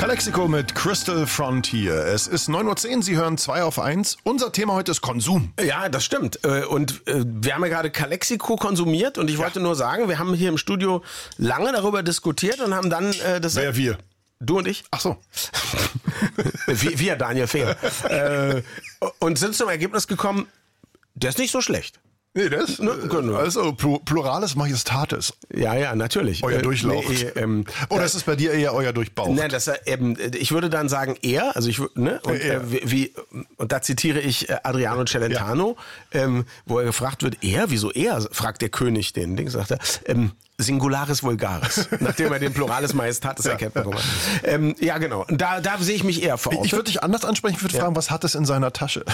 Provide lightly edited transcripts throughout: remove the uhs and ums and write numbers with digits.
Calexico mit Crystal Frontier. Es ist 9:10 Uhr, Sie hören 2 auf 1. Unser Thema heute ist Konsum. Ja, das stimmt. Und wir haben ja gerade Calexico konsumiert und ich wollte nur sagen, wir haben hier im Studio lange darüber diskutiert und haben dann das... Wer wir? Du und ich? Ach so. wir, Daniel Fehr. Und sind zum Ergebnis gekommen, der ist nicht so schlecht. Nee, das genau. Also Pluralis Majestatis. Ja, natürlich. Euer Durchlaucht. Oder ist es bei dir eher euer Durchbaucht? Ne, ich würde dann sagen er, also und da zitiere ich Adriano Celentano, wo er gefragt wird, wieso er, fragt der König den Ding, sagt er, Singularis Vulgaris, nachdem er den Pluralis Majestatis erkennt bekommen hat. Ja, genau. Da sehe ich mich eher verortet. Ich würde dich anders ansprechen, ich würde fragen, was hat es in seiner Tasche?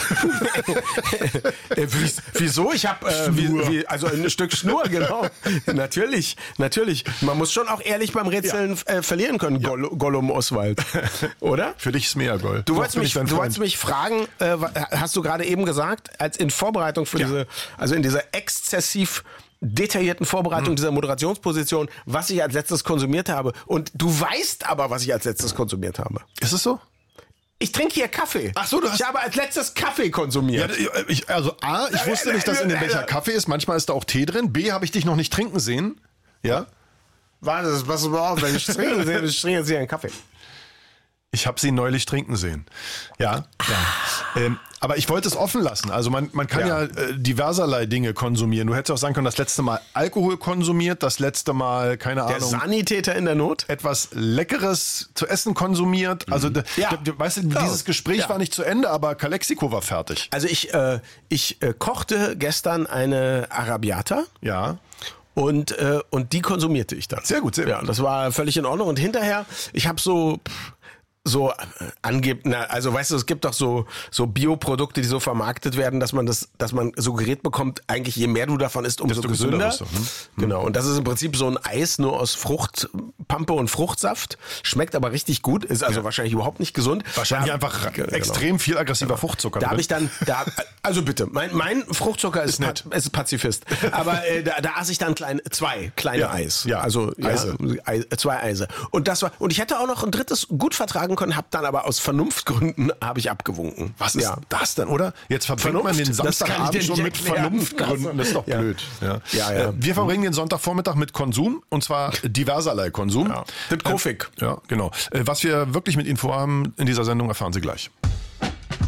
Wieso? Ich habe also ein Stück Schnur, genau. Natürlich. Man muss schon auch ehrlich beim Rätseln verlieren können, Gollum Oswald. Oder? Für dich ist Meergold. Du wolltest mich fragen, hast du gerade eben gesagt, als in Vorbereitung für in dieser exzessiv detaillierten Vorbereitung dieser Moderationsposition, was ich als letztes konsumiert habe. Und du weißt aber, was ich als letztes konsumiert habe. Ist es so? Ich trinke hier Kaffee. Ach so, ich habe als letztes Kaffee konsumiert. Ja, ich wusste nicht, dass in dem Becher Kaffee ist. Manchmal ist da auch Tee drin. B, habe ich dich noch nicht trinken sehen. Ja? Warte, pass mal auf, wenn ich trinken sehe, ich trinke jetzt hier einen Kaffee. Ich habe sie neulich trinken sehen. Ja. Aber ich wollte es offen lassen. Also man kann ja diverserlei Dinge konsumieren. Du hättest auch sagen können, das letzte Mal Alkohol konsumiert, das letzte Mal, keine Ahnung. Der Sanitäter in der Not? Etwas Leckeres zu essen konsumiert. Also, weißt du, dieses Gespräch war nicht zu Ende, aber Calexico war fertig. Also ich kochte gestern eine Arrabbiata. Ja. Und die konsumierte ich dann. Sehr gut, sehr gut. Ja, das war völlig in Ordnung. Und hinterher, ich habe also weißt du, es gibt doch so Bioprodukte, die so vermarktet werden, dass man suggeriert bekommt, eigentlich je mehr du davon isst, umso gesünder. Genau, und das ist im Prinzip so ein Eis nur aus Fruchtpampe und Fruchtsaft, schmeckt aber richtig gut, ist also wahrscheinlich überhaupt nicht gesund. Wahrscheinlich einfach extrem viel aggressiver Fruchtzucker. Da habe ich dann, also bitte, mein Fruchtzucker ist nett, ist Pazifist, aber da aß ich dann zwei kleine Eis. Ja, also Eise. Zwei Eise. Und ich hätte auch noch ein drittes gut vertragen können, habe dann aber aus Vernunftgründen habe ich abgewunken. Was ist das denn, oder? Jetzt verbringt man den Samstagabend schon mit Vernunftgründen. Das ist doch blöd. Ja. Wir verbringen den Sonntagvormittag mit Konsum, und zwar diverserlei Konsum. Ja. Das Kofik. Ja, genau. Was wir wirklich mit Ihnen vorhaben in dieser Sendung, erfahren Sie gleich.